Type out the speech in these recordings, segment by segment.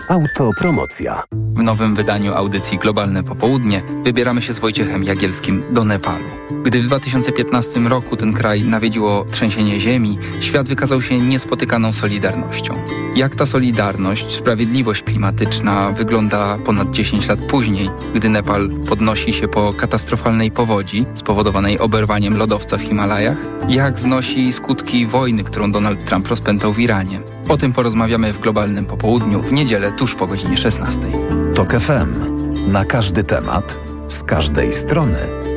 Autopromocja. W nowym wydaniu audycji Globalne Popołudnie wybieramy się z Wojciechem Jagielskim do Nepalu. Gdy w 2015 roku ten kraj nawiedziło trzęsienie ziemi, świat wykazał się niespotykaną solidarnością. Jak ta solidarność, sprawiedliwość klimatyczna wygląda ponad 10 lat później, gdy Nepal podnosi się po katastrofalnej powodzi spowodowanej oberwaniem lodowca w Himalajach? Jak znosi skutki wojny, którą Donald Trump rozpętał w Iranie? O tym porozmawiamy w Globalnym Popołudniu w niedzielę tuż po godzinie 16. TOK FM. Na każdy temat, z każdej strony.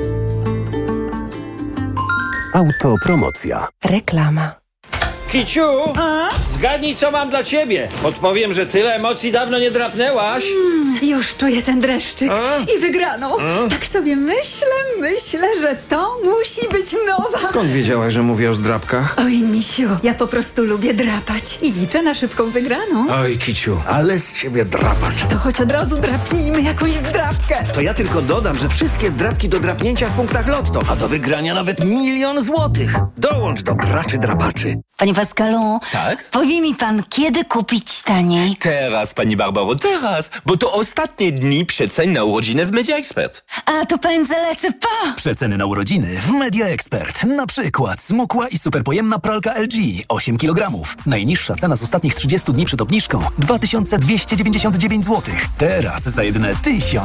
Autopromocja. Reklama. Kiciu, zgadnij, co mam dla ciebie. Podpowiem, że tyle emocji dawno nie drapnęłaś. Już czuję ten dreszczyk i wygraną. Tak sobie myślę, że to musi być nowa. Skąd wiedziałaś, że mówię o zdrapkach? Oj, misiu, ja po prostu lubię drapać i liczę na szybką wygraną. Oj, Kiciu, ale z ciebie drapacz. To choć od razu drapnijmy jakąś zdrapkę. To ja tylko dodam, że wszystkie zdrapki do drapnięcia w punktach Lotto, a do wygrania nawet 1 000 000 złotych. Dołącz do graczy drapaczy. Panie Pascalu, tak? powie mi pan, kiedy kupić taniej? Teraz, pani Barbaro, teraz, bo to ostatnie dni przecen na urodziny w Media Expert. A to pędzę lecę, pa! Przeceny na urodziny w Media Expert. Na przykład smukła i superpojemna pralka LG 8 kg. Najniższa cena z ostatnich 30 dni przed obniżką 2299 zł. Teraz za jedyne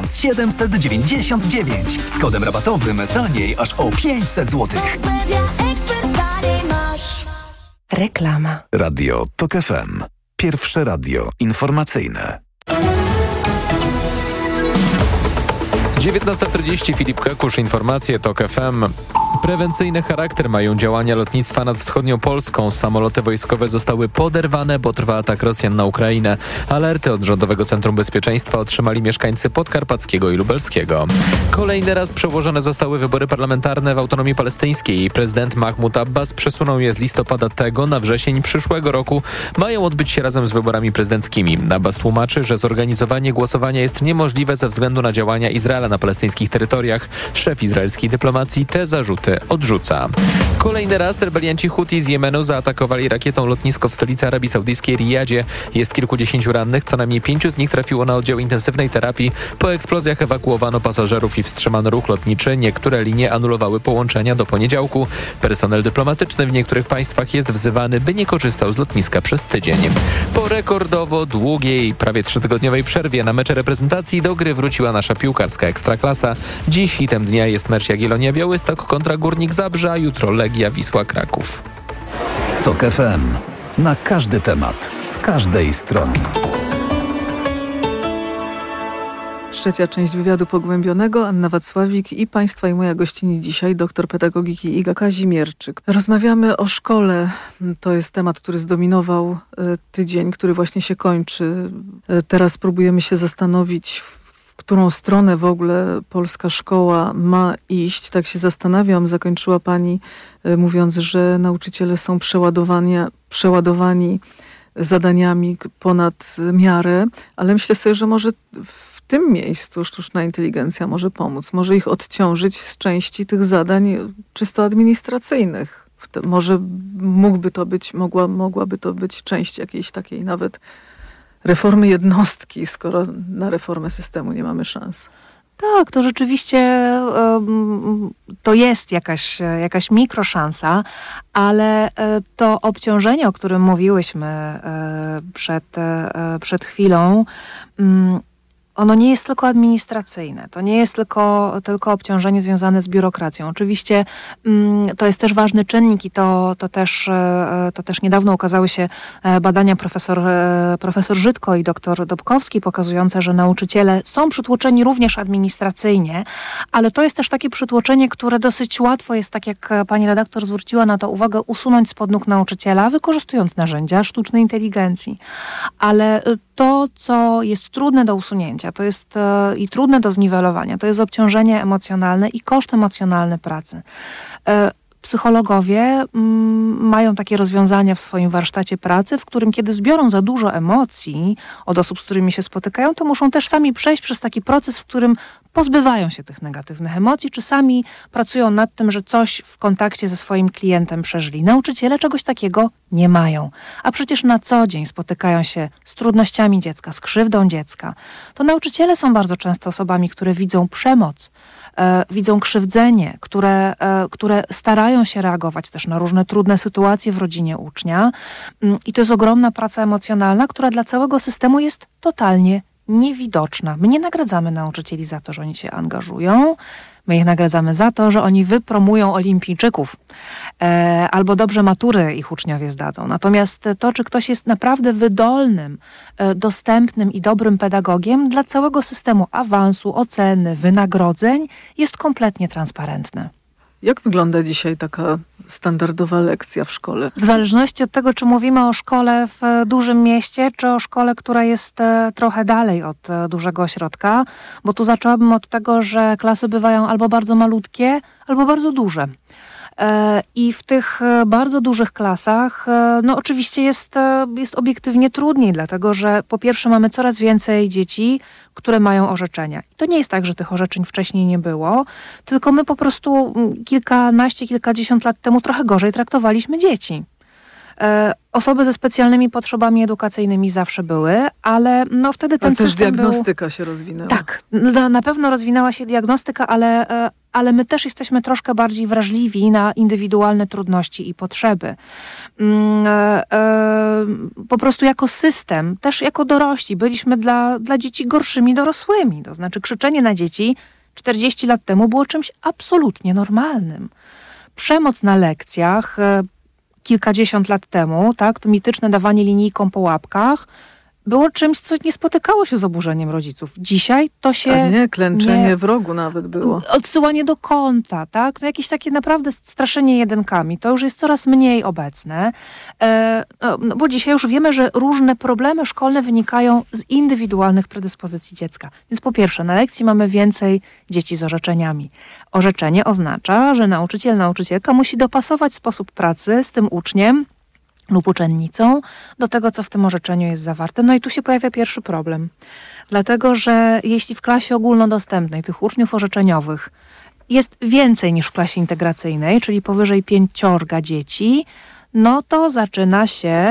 1799. Z kodem rabatowym taniej aż o 500 zł. Reklama. Radio TOK FM. Pierwsze radio informacyjne. 19:40, Filip Kakusz, informacje TOK FM. Prewencyjny charakter mają działania lotnictwa nad wschodnią Polską. Samoloty wojskowe zostały poderwane, bo trwa atak Rosjan na Ukrainę. Alerty od Rządowego Centrum Bezpieczeństwa otrzymali mieszkańcy Podkarpackiego i Lubelskiego. Kolejny raz przełożone zostały wybory parlamentarne w autonomii palestyńskiej. Prezydent Mahmud Abbas przesunął je z listopada tego na wrzesień przyszłego roku. Mają odbyć się razem z wyborami prezydenckimi. Abbas tłumaczy, że zorganizowanie głosowania jest niemożliwe ze względu na działania Izraela na palestyńskich terytoriach. Szef izraelskiej dyplomacji te zarzuty odrzuca. Kolejny raz rebelianci Huti z Jemenu zaatakowali rakietą lotnisko w stolicy Arabii Saudyjskiej Rijadzie. Jest kilkudziesięciu rannych, co najmniej 5 z nich trafiło na oddział intensywnej terapii. Po eksplozjach ewakuowano pasażerów i wstrzymano ruch lotniczy. Niektóre linie anulowały połączenia do poniedziałku. Personel dyplomatyczny w niektórych państwach jest wzywany, by nie korzystał z lotniska przez tydzień. Po rekordowo długiej, prawie 3-tygodniowej przerwie na mecze reprezentacji do gry wróciła nasza piłkarska ekstraklasa. Dziś hitem dnia jest mecz Jagiellonia Białystok kontra Górnik Zabrze, a jutro Legia Wisła Kraków. TOK FM. Na każdy temat, z każdej strony. Trzecia część wywiadu pogłębionego. Anna Wacławik i Państwa i moja gościni dzisiaj, doktor pedagogiki Iga Kazimierczyk. Rozmawiamy o szkole. To jest temat, który zdominował tydzień, który właśnie się kończy. Teraz próbujemy się zastanowić, w którą stronę w ogóle polska szkoła ma iść. Tak się zastanawiam. Zakończyła Pani mówiąc, że nauczyciele są przeładowani zadaniami ponad miarę, ale myślę sobie, że może w tym miejscu sztuczna inteligencja może pomóc. Może ich odciążyć z części tych zadań czysto administracyjnych. Może mogłaby to być część jakiejś takiej nawet reformy jednostki, skoro na reformę systemu nie mamy szans. Tak, to rzeczywiście to jest jakaś mikroszansa, ale to obciążenie, o którym mówiłyśmy przed chwilą, ono nie jest tylko administracyjne. To nie jest tylko obciążenie związane z biurokracją. Oczywiście to jest też ważny czynnik i to też niedawno ukazały się badania profesor Żydko i doktor Dobkowski pokazujące, że nauczyciele są przytłoczeni również administracyjnie, ale to jest też takie przytłoczenie, które dosyć łatwo jest, tak jak pani redaktor zwróciła na to uwagę, usunąć spod nóg nauczyciela, wykorzystując narzędzia sztucznej inteligencji. Ale to, co jest trudne do usunięcia, to jest i trudne do zniwelowania, to jest obciążenie emocjonalne i koszt emocjonalny pracy. psychologowie mają takie rozwiązania w swoim warsztacie pracy, w którym kiedy zbiorą za dużo emocji od osób, z którymi się spotykają, to muszą też sami przejść przez taki proces, w którym pozbywają się tych negatywnych emocji, czy sami pracują nad tym, że coś w kontakcie ze swoim klientem przeżyli. Nauczyciele czegoś takiego nie mają. A przecież na co dzień spotykają się z trudnościami dziecka, z krzywdą dziecka. To nauczyciele są bardzo często osobami, które widzą przemoc, widzą krzywdzenie, które starają się reagować też na różne trudne sytuacje w rodzinie ucznia. I to jest ogromna praca emocjonalna, która dla całego systemu jest totalnie niewidoczna. My nie nagradzamy nauczycieli za to, że oni się angażują. My ich nagradzamy za to, że oni wypromują olimpijczyków albo dobrze matury ich uczniowie zdadzą. Natomiast to, czy ktoś jest naprawdę wydolnym, dostępnym i dobrym pedagogiem, dla całego systemu awansu, oceny, wynagrodzeń jest kompletnie transparentne. Jak wygląda dzisiaj taka standardowa lekcja w szkole? W zależności od tego, czy mówimy o szkole w dużym mieście, czy o szkole, która jest trochę dalej od dużego ośrodka, bo tu zaczęłabym od tego, że klasy bywają albo bardzo malutkie, albo bardzo duże. I w tych bardzo dużych klasach, no oczywiście jest obiektywnie trudniej, dlatego że po pierwsze mamy coraz więcej dzieci, które mają orzeczenia. I to nie jest tak, że tych orzeczeń wcześniej nie było, tylko my po prostu kilkanaście, kilkadziesiąt lat temu trochę gorzej traktowaliśmy dzieci. Osoby ze specjalnymi potrzebami edukacyjnymi zawsze były, ale no wtedy ten system też diagnostyka się rozwinęła. Tak, na pewno rozwinęła się diagnostyka, ale my też jesteśmy troszkę bardziej wrażliwi na indywidualne trudności i potrzeby. Po prostu jako system, też jako dorośli, byliśmy dla dzieci gorszymi dorosłymi. To znaczy krzyczenie na dzieci 40 lat temu było czymś absolutnie normalnym. Przemoc na lekcjach kilkadziesiąt lat temu, tak, to mityczne dawanie linijką po łapkach, było czymś, co nie spotykało się z oburzeniem rodziców. Dzisiaj to się... A nie, klęczenie w rogu nawet było. Odsyłanie do kąta, tak? No jakieś takie naprawdę straszenie jedynkami. To już jest coraz mniej obecne. No bo dzisiaj już wiemy, że różne problemy szkolne wynikają z indywidualnych predyspozycji dziecka. Więc po pierwsze, na lekcji mamy więcej dzieci z orzeczeniami. Orzeczenie oznacza, że nauczyciel, nauczycielka musi dopasować sposób pracy z tym uczniem lub uczennicą do tego, co w tym orzeczeniu jest zawarte. No i tu się pojawia pierwszy problem. Dlatego, że jeśli w klasie ogólnodostępnej tych uczniów orzeczeniowych jest więcej niż w klasie integracyjnej, czyli powyżej 5 dzieci, no to zaczyna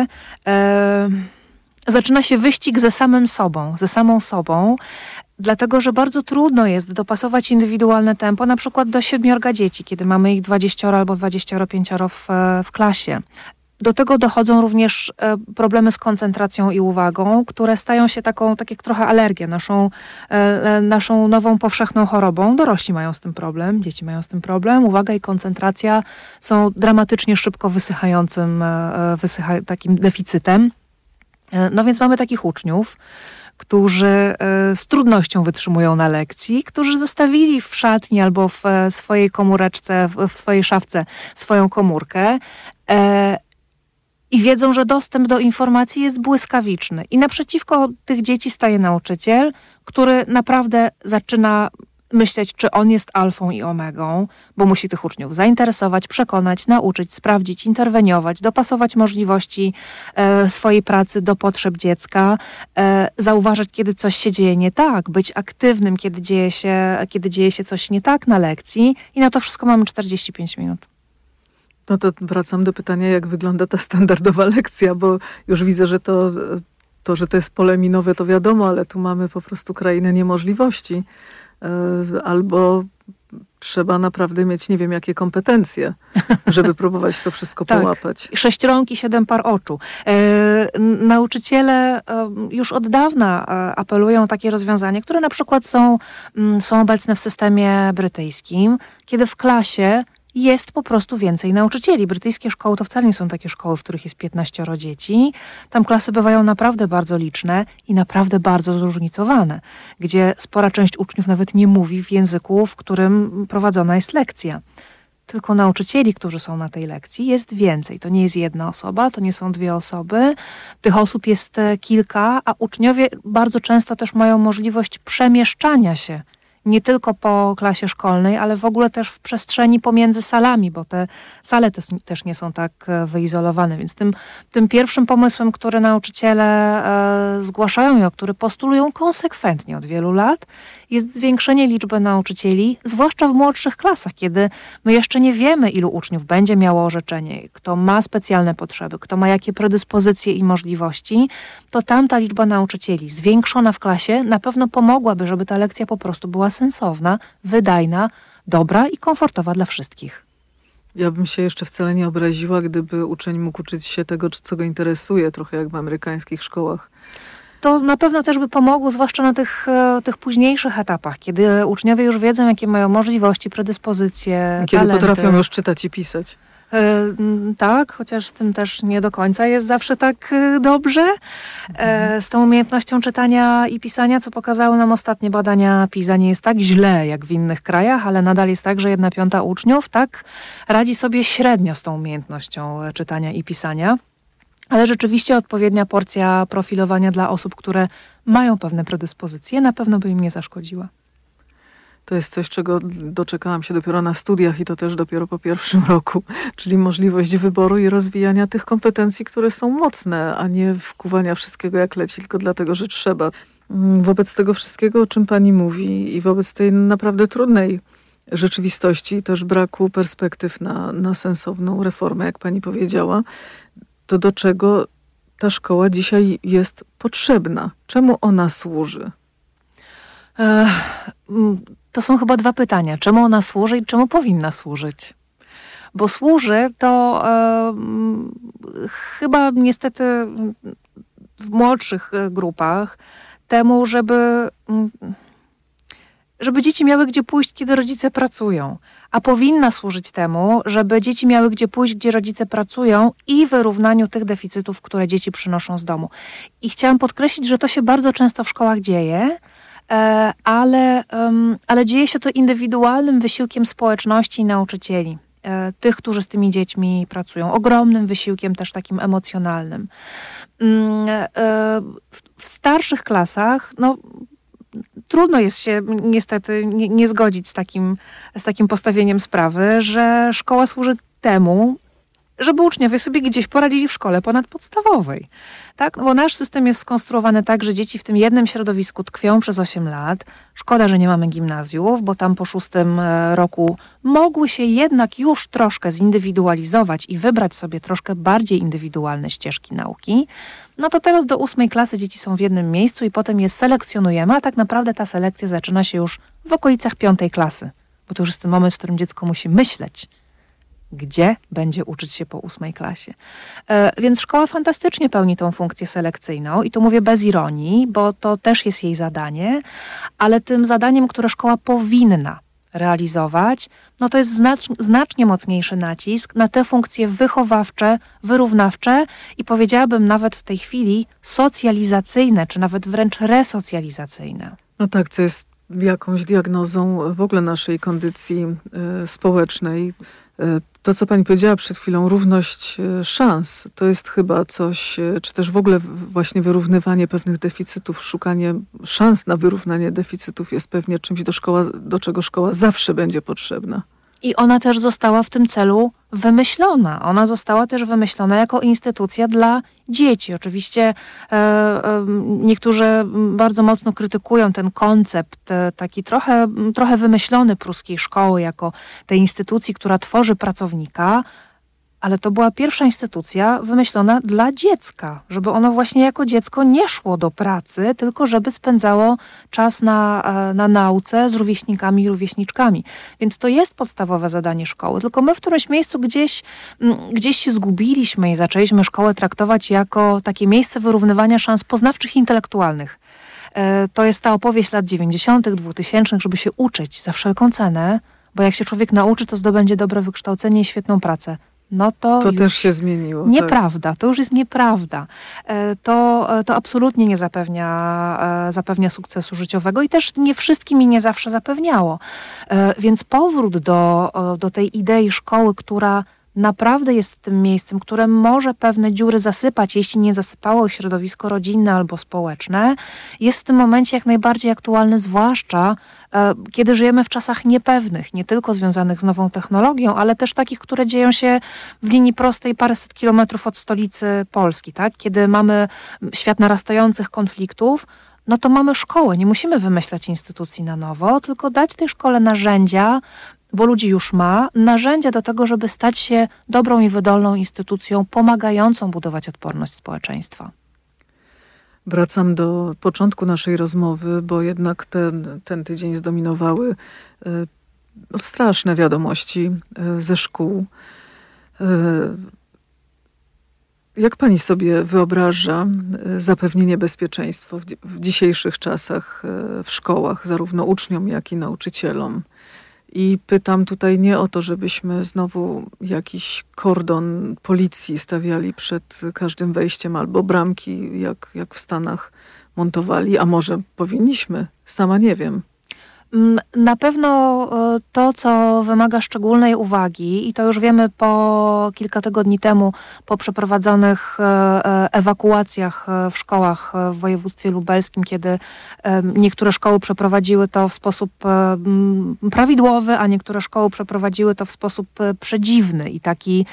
się wyścig ze samym sobą, ze samą sobą, dlatego, że bardzo trudno jest dopasować indywidualne tempo, na przykład do 7 dzieci, kiedy mamy ich 20 albo 25 w klasie. Do tego dochodzą również problemy z koncentracją i uwagą, które stają się tak jak trochę alergię, naszą nową powszechną chorobą. Dorośli mają z tym problem, dzieci mają z tym problem. Uwaga i koncentracja są dramatycznie szybko wysychającym takim deficytem. No więc mamy takich uczniów, którzy z trudnością wytrzymują na lekcji, którzy zostawili w szatni albo w swojej komóreczce, w swojej szafce swoją komórkę, i wiedzą, że dostęp do informacji jest błyskawiczny. I naprzeciwko tych dzieci staje nauczyciel, który naprawdę zaczyna myśleć, czy on jest alfą i omegą, bo musi tych uczniów zainteresować, przekonać, nauczyć, sprawdzić, interweniować, dopasować możliwości swojej pracy do potrzeb dziecka, zauważyć, kiedy coś się dzieje nie tak, być aktywnym, kiedy dzieje się coś nie tak na lekcji, i na to wszystko mamy 45 minut. No to wracam do pytania, jak wygląda ta standardowa lekcja, bo już widzę, że że to jest pole minowe, to wiadomo, ale tu mamy po prostu krainę niemożliwości. Albo trzeba naprawdę mieć nie wiem jakie kompetencje, żeby próbować to wszystko połapać. 6 rąk i 7 par oczu. Nauczyciele już od dawna apelują o takie rozwiązania, które na przykład są obecne w systemie brytyjskim, kiedy w klasie jest po prostu więcej nauczycieli. Brytyjskie szkoły to wcale nie są takie szkoły, w których jest 15 dzieci. Tam klasy bywają naprawdę bardzo liczne i naprawdę bardzo zróżnicowane, gdzie spora część uczniów nawet nie mówi w języku, w którym prowadzona jest lekcja. Tylko nauczycieli, którzy są na tej lekcji, jest więcej. To nie jest jedna osoba, to nie są 2 osoby. Tych osób jest kilka, a uczniowie bardzo często też mają możliwość przemieszczania się nie tylko po klasie szkolnej, ale w ogóle też w przestrzeni pomiędzy salami, bo te sale też nie są tak wyizolowane. Więc tym pierwszym pomysłem, który nauczyciele zgłaszają i o który postulują konsekwentnie od wielu lat, jest zwiększenie liczby nauczycieli, zwłaszcza w młodszych klasach, kiedy my jeszcze nie wiemy, ilu uczniów będzie miało orzeczenie, kto ma specjalne potrzeby, kto ma jakie predyspozycje i możliwości, to tam ta liczba nauczycieli zwiększona w klasie na pewno pomogłaby, żeby ta lekcja po prostu była sensowna, wydajna, dobra i komfortowa dla wszystkich. Ja bym się jeszcze wcale nie obraziła, gdyby uczeń mógł uczyć się tego, co go interesuje, trochę jak w amerykańskich szkołach. To na pewno też by pomogło, zwłaszcza na tych późniejszych etapach, kiedy uczniowie już wiedzą, jakie mają możliwości, predyspozycje, kiedy talenty. potrafią już czytać i pisać. Tak, chociaż z tym też nie do końca jest zawsze tak dobrze. Z tą umiejętnością czytania i pisania, co pokazały nam ostatnie badania PISA, nie jest tak źle jak w innych krajach, ale nadal jest tak, że 1/5 uczniów tak radzi sobie średnio z tą umiejętnością czytania i pisania. Ale rzeczywiście odpowiednia porcja profilowania dla osób, które mają pewne predyspozycje, na pewno by im nie zaszkodziła. To jest coś, czego doczekałam się dopiero na studiach i to też dopiero po pierwszym roku, czyli możliwość wyboru i rozwijania tych kompetencji, które są mocne, a nie wkuwania wszystkiego jak leci, tylko dlatego, że trzeba. Wobec tego wszystkiego, o czym pani mówi i wobec tej naprawdę trudnej rzeczywistości, też braku perspektyw na sensowną reformę, jak pani powiedziała, to do czego ta szkoła dzisiaj jest potrzebna? Czemu ona służy? To są chyba dwa pytania. Czemu ona służy i czemu powinna służyć? Bo służy to chyba niestety w młodszych grupach temu, żeby dzieci miały gdzie pójść, kiedy rodzice pracują. A powinna służyć temu, żeby dzieci miały gdzie pójść, gdzie rodzice pracują i wyrównaniu tych deficytów, które dzieci przynoszą z domu. I chciałam podkreślić, że to się bardzo często w szkołach dzieje, ale dzieje się to indywidualnym wysiłkiem społeczności i nauczycieli. Tych, którzy z tymi dziećmi pracują. Ogromnym wysiłkiem też takim emocjonalnym. W starszych klasach, trudno jest się niestety nie zgodzić z takim postawieniem sprawy, że szkoła służy temu, żeby uczniowie sobie gdzieś poradzili w szkole ponadpodstawowej. Tak? Bo nasz system jest skonstruowany tak, że dzieci w tym jednym środowisku tkwią przez 8 lat. Szkoda, że nie mamy gimnazjów, bo tam po 6 roku mogły się jednak już troszkę zindywidualizować i wybrać sobie troszkę bardziej indywidualne ścieżki nauki. No to teraz do 8 klasy dzieci są w jednym miejscu i potem je selekcjonujemy, a tak naprawdę ta selekcja zaczyna się już w okolicach 5 klasy. Bo to już jest ten moment, w którym dziecko musi myśleć, gdzie będzie uczyć się po 8 klasie. Więc szkoła fantastycznie pełni tą funkcję selekcyjną i tu mówię bez ironii, bo to też jest jej zadanie, ale tym zadaniem, które szkoła powinna realizować, to jest znacznie mocniejszy nacisk na te funkcje wychowawcze, wyrównawcze i powiedziałabym nawet w tej chwili socjalizacyjne, czy nawet wręcz resocjalizacyjne. No tak, co jest jakąś diagnozą w ogóle naszej kondycji społecznej. To, co pani powiedziała przed chwilą, równość szans, to jest chyba coś, czy też w ogóle właśnie wyrównywanie pewnych deficytów, szukanie szans na wyrównanie deficytów jest pewnie czymś, do czego szkoła zawsze będzie potrzebna. I ona też została w tym celu wymyślona. Ona została też wymyślona jako instytucja dla dzieci. Oczywiście niektórzy bardzo mocno krytykują ten koncept taki trochę wymyślony pruskiej szkoły jako tej instytucji, która tworzy pracownika, ale to była pierwsza instytucja wymyślona dla dziecka, żeby ono właśnie jako dziecko nie szło do pracy, tylko żeby spędzało czas na nauce z rówieśnikami i rówieśniczkami. Więc to jest podstawowe zadanie szkoły, tylko my w którymś miejscu gdzieś się zgubiliśmy i zaczęliśmy szkołę traktować jako takie miejsce wyrównywania szans poznawczych i intelektualnych. To jest ta opowieść lat 90., 2000, żeby się uczyć za wszelką cenę, bo jak się człowiek nauczy, to zdobędzie dobre wykształcenie i świetną pracę. To też się zmieniło. Nieprawda, to już jest nieprawda. To absolutnie nie zapewnia sukcesu życiowego i też nie wszystkim i nie zawsze zapewniało. Więc powrót do tej idei szkoły, która naprawdę jest tym miejscem, które może pewne dziury zasypać, jeśli nie zasypało ich środowisko rodzinne albo społeczne, jest w tym momencie jak najbardziej aktualny, zwłaszcza kiedy żyjemy w czasach niepewnych, nie tylko związanych z nową technologią, ale też takich, które dzieją się w linii prostej paręset kilometrów od stolicy Polski, tak? Kiedy mamy świat narastających konfliktów, no to mamy szkołę. Nie musimy wymyślać instytucji na nowo, tylko dać tej szkole narzędzia, bo ludzi już ma, narzędzia do tego, żeby stać się dobrą i wydolną instytucją pomagającą budować odporność społeczeństwa. Wracam do początku naszej rozmowy, bo jednak ten tydzień zdominowały straszne wiadomości ze szkół. Jak pani sobie wyobraża zapewnienie bezpieczeństwa w dzisiejszych czasach w szkołach, zarówno uczniom, jak i nauczycielom? I pytam tutaj nie o to, żebyśmy znowu jakiś kordon policji stawiali przed każdym wejściem albo bramki, jak w Stanach montowali, a może powinniśmy, sama nie wiem. Na pewno to, co wymaga szczególnej uwagi i to już wiemy po kilka tygodni temu, po przeprowadzonych ewakuacjach w szkołach w województwie lubelskim, kiedy niektóre szkoły przeprowadziły to w sposób prawidłowy, a niektóre szkoły przeprowadziły to w sposób przedziwny i taki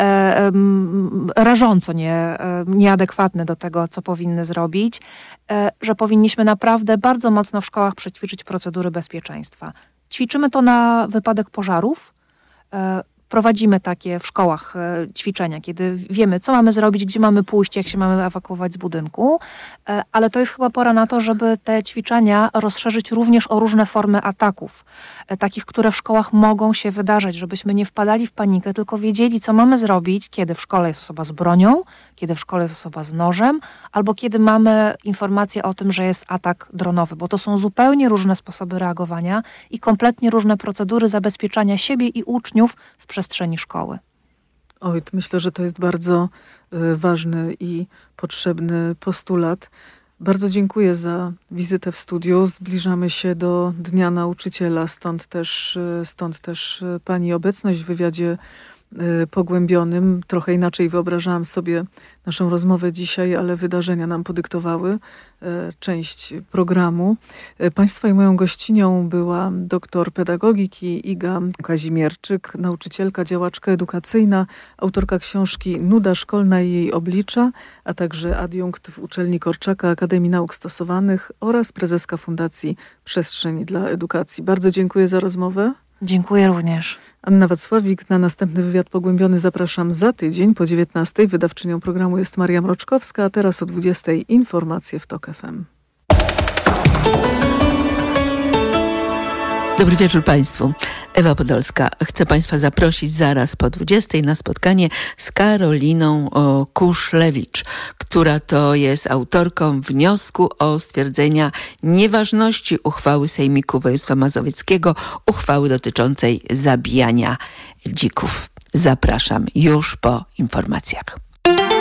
rażąco nieadekwatny do tego, co powinny zrobić, że powinniśmy naprawdę bardzo mocno w szkołach przećwiczyć procedury bezpieczeństwa. Ćwiczymy to na wypadek pożarów. Prowadzimy takie w szkołach ćwiczenia, kiedy wiemy, co mamy zrobić, gdzie mamy pójść, jak się mamy ewakuować z budynku, ale to jest chyba pora na to, żeby te ćwiczenia rozszerzyć również o różne formy ataków, takich, które w szkołach mogą się wydarzać, żebyśmy nie wpadali w panikę, tylko wiedzieli, co mamy zrobić, kiedy w szkole jest osoba z bronią, kiedy w szkole jest osoba z nożem, albo kiedy mamy informację o tym, że jest atak dronowy, bo to są zupełnie różne sposoby reagowania i kompletnie różne procedury zabezpieczania siebie i uczniów w przestrzeni szkoły. Oj, myślę, że to jest bardzo ważny i potrzebny postulat. Bardzo dziękuję za wizytę w studiu. Zbliżamy się do Dnia Nauczyciela, stąd też pani obecność w wywiadzie pogłębionym. Trochę inaczej wyobrażałam sobie naszą rozmowę dzisiaj, ale wydarzenia nam podyktowały część programu. Państwa i moją gościnią była doktor pedagogiki Iga Kazimierczyk, nauczycielka, działaczka edukacyjna, autorka książki Nuda szkolna i jej oblicza, a także adiunkt w uczelni Korczaka Akademii Nauk Stosowanych oraz prezeska Fundacji Przestrzeń dla Edukacji. Bardzo dziękuję za rozmowę. Dziękuję również. Anna Wacławik. Na następny wywiad pogłębiony zapraszam za tydzień po 19:00. Wydawczynią programu jest Maria Mroczkowska, a teraz o 20:00 informacje w TOK FM. Dobry wieczór Państwu. Ewa Podolska. Chcę Państwa zaprosić zaraz po 20:00 na spotkanie z Karoliną Kuszlewicz, która to jest autorką wniosku o stwierdzenia nieważności uchwały Sejmiku Województwa Mazowieckiego, uchwały dotyczącej zabijania dzików. Zapraszam już po informacjach.